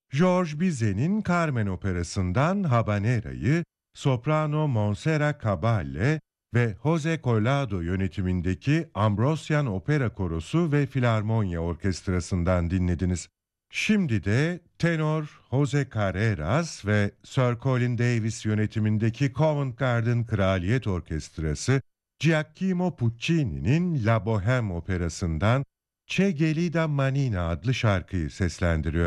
Georges Bizet'in Carmen operasından Habanera'yı soprano Montserrat Caballé ve Jose Collado yönetimindeki Ambrosian Opera Korosu ve Filarmonya Orkestrası'ndan dinlediniz. Şimdi de tenor Jose Carreras ve Sir Colin Davis yönetimindeki Covent Garden Kraliyet Orkestrası, Giacomo Puccini'nin La Bohème operasından Che gelida manina adlı şarkıyı seslendiriyor.